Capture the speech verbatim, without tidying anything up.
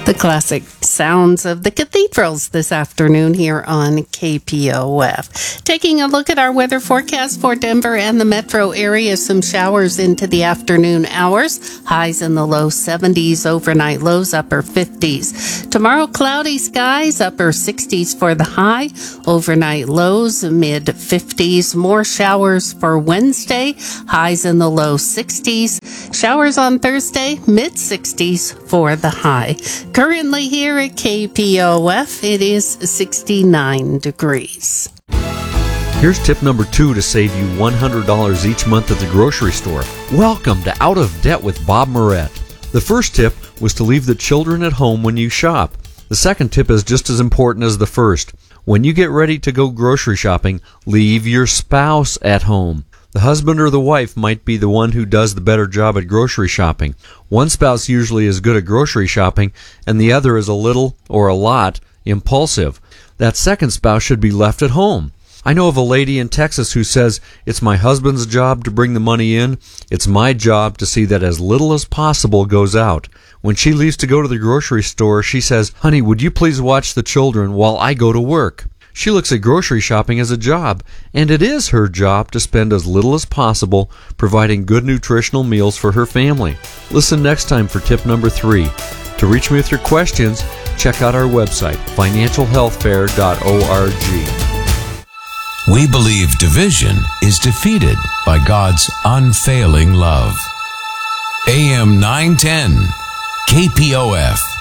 The classic sounds of the cathedrals this afternoon here on K P O F. Taking a look at our weather forecast for Denver and the metro area, some showers into the afternoon hours. Highs in the low seventies, overnight lows upper fifties. Tomorrow, cloudy skies, upper sixties for the high. Overnight lows mid fifties. More showers for Wednesday, highs in the low sixties. Showers on Thursday, mid sixties for the high. Currently here at K P O F, it is sixty-nine degrees. Here's tip number two to save you one hundred dollars each month at the grocery store. Welcome to Out of Debt with Bob Moret. The first tip was to leave the children at home when you shop. The second tip is just as important as the first. When you get ready to go grocery shopping, leave your spouse at home. The husband or the wife might be the one who does the better job at grocery shopping. One spouse usually is good at grocery shopping, and the other is a little or a lot impulsive. That second spouse should be left at home. I know of a lady in Texas who says, "It's my husband's job to bring the money in. It's my job to see that as little as possible goes out." When she leaves to go to the grocery store, she says, "Honey, would you please watch the children while I go to work?" She looks at grocery shopping as a job, and it is her job to spend as little as possible providing good nutritional meals for her family. Listen next time for tip number three. To reach me with your questions, check out our website, financial health fair dot org. We believe division is defeated by God's unfailing love. A M nine ten, K P O F.